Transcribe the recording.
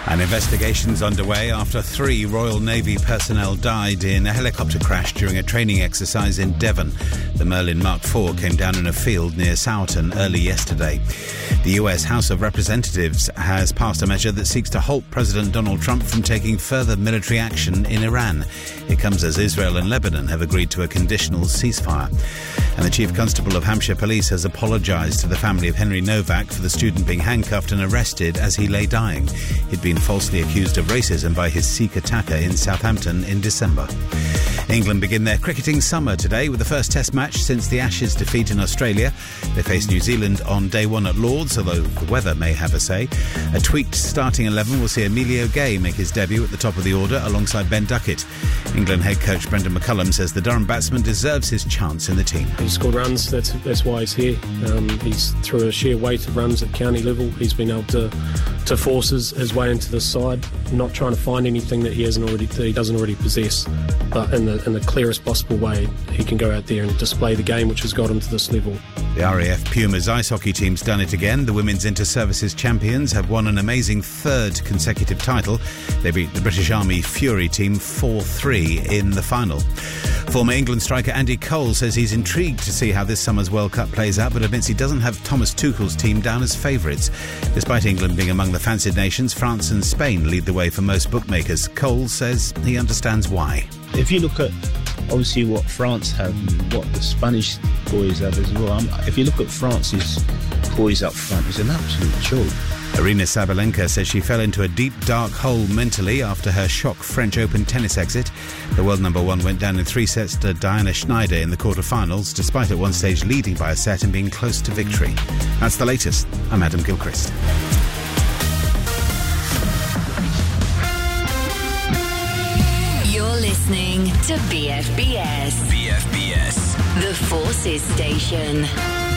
An investigation's underway after 3 Royal Navy personnel died in a helicopter crash during a training exercise in Devon. The Merlin Mark IV came down in a field near Sowerton early yesterday. The US House of Representatives has passed a measure that seeks to halt President Donald Trump from taking further military action in Iran. It comes as Israel and Lebanon have agreed to a conditional ceasefire. And the Chief Constable of Hampshire Police has apologised to the family of Henry Novak for the student being handcuffed and arrested as he lay dying. He'd been falsely accused of racism by his Sikh attacker in Southampton in December. England begin their cricketing summer today with the first Test match since the Ashes defeat in Australia. They face New Zealand on day 1 at Lords, although the weather may have a say. A tweaked starting 11 will see Emilio Gay make his debut at the top of the order alongside Ben Duckett. England head coach Brendan McCullum says the Durham batsman deserves his chance in the team. He's scored runs, that's why he's here. He's through a sheer weight of runs at county level. He's been able to force his way into the side, not trying to find anything that he doesn't already possess, but in the clearest possible way he can go out there and display the game which has got him to this level. The RAF Pumas ice hockey team's done it again. The women's inter-services champions have won an amazing 3rd consecutive title. They beat the British Army Fury team 4-3 in the final. Former England striker Andy Cole says he's intrigued to see how this summer's World Cup plays out, but admits he doesn't have Thomas Tuchel's team down as favourites. Despite England being among the fancied nations, France and Spain lead the way for most bookmakers. Cole says he understands why. If you look at obviously what France have and what the Spanish boys have as well, if you look at France's boys up front, it's an absolute joke. Aryna Sabalenka says she fell into a deep, dark hole mentally after her shock French Open tennis exit. The world number 1 went down in 3 sets to Diana Schneider in the quarter-finals, despite at one stage leading by a set and being close to victory. That's the latest. I'm Adam Gilchrist. You're listening to BFBS. BFBS. The Forces Station.